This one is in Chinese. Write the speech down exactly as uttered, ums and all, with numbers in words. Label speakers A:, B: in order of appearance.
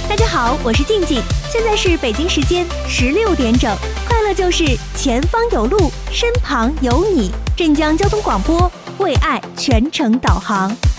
A: 大家好，我是静静，现在是北京时间十六点整。快乐就是前方有路，身旁有你。镇江交通广播为爱全程导航。